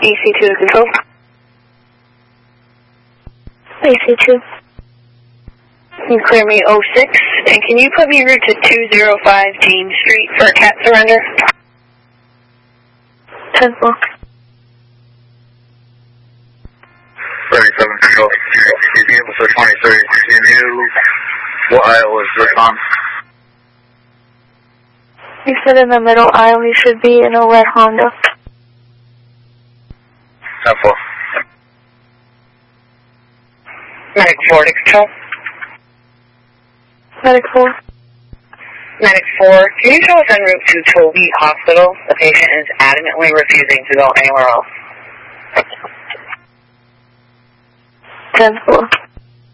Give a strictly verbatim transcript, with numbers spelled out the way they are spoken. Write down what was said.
E C two to control. E C two. You clear me oh six, and can you put me en route to two oh five James Street for a cat surrender? ten four. thirty-seven control. Officer twenty-three. Can you, what aisle is this on? You said in the middle aisle he should be in a red Honda. ten four. Medic four to control. Medic four. Medic four, can you show us en route to Toby Hospital? The patient is adamantly refusing to go anywhere else. ten four.